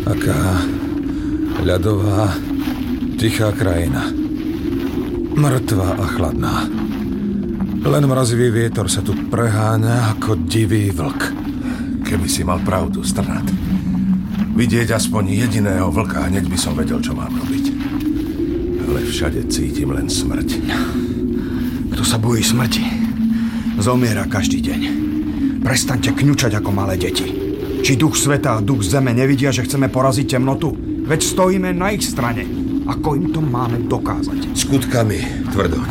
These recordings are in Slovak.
Aká ľadová, tichá krajina. Mŕtvá a chladná. Len mrazivý vietor sa tu preháňa ako divý vlk. Keby si mal pravdu, Strnad. Vidieť aspoň jediného vlka, hneď by som vedel, čo mám robiť. Ale všade cítim len smrť. Kto sa bojí smrti, zomiera každý deň. Prestaňte kňučať ako malé deti. Či duch sveta a duch zeme nevidia, že chceme poraziť temnotu? Veď stojíme na ich strane. Ako im to máme dokázať? Skutkami, Tvrdoň.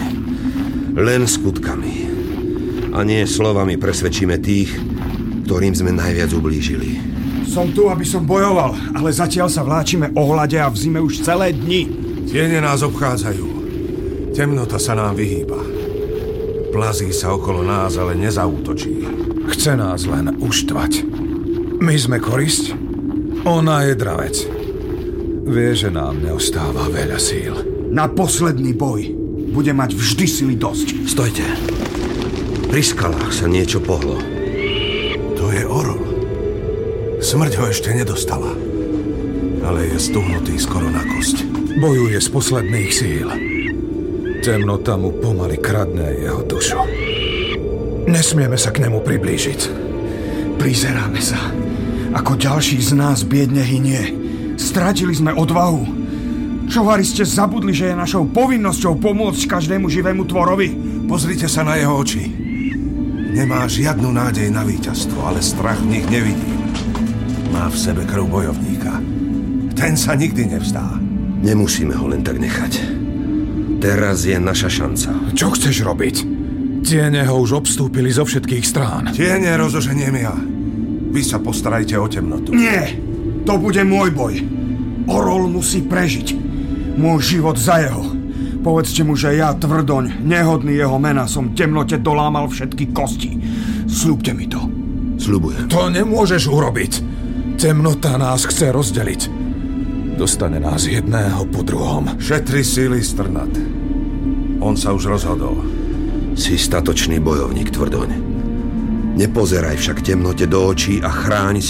Len skutkami. A nie slovami presvedčíme tých, ktorým sme najviac ublížili. Som tu, aby som bojoval, ale zatiaľ sa vláčime ohľade a v zime už celé dni. Tiene nás obchádzajú. Temnota sa nám vyhýba. Plazí sa okolo nás, ale nezaútočí. Chce nás len uštvať. My sme korisť, ona je dravec. Vie, že nám neostáva veľa síl. Na posledný boj bude mať vždy sily dosť. Stojte. Pri skalách sa niečo pohlo. To je orol. Smrť ho ešte nedostala. Ale je stuhnutý skoro na kosť. Bojuje z posledných síl. Temnota mu pomaly kradne jeho dušu. Nesmieme sa k nemu priblížiť. Prizeráme sa, ako ďalší z nás biedne hynie. Stratili sme odvahu. Čovári ste zabudli, že je našou povinnosťou pomôcť každému živému tvorovi? Pozrite sa na jeho oči. Nemá žiadnu nádej na víťazstvo, ale strach v nich nevidí. Má v sebe krv bojovníka. Ten sa nikdy nevzdá. Nemusíme ho len tak nechať. Teraz je naša šanca. Čo chceš robiť? Tiene ho už obstúpili zo všetkých strán. Tiene rozoženiem ja. Vy sa postarajte o temnotu. Nie! To bude môj boj. Orol musí prežiť. Môj život za jeho. Povedzte mu, že ja, Tvrdoň, nehodný jeho mena, som temnote dolámal všetky kosti. Sľubte mi to. Sľubujem. To nemôžeš urobiť. Temnota nás chce rozdeliť. Dostane nás jedného po druhom. Šetri síly, Strnad. On sa už rozhodol. Si statočný bojovník, Tvrdoň. Nepozeraj však temnote do očí a chráň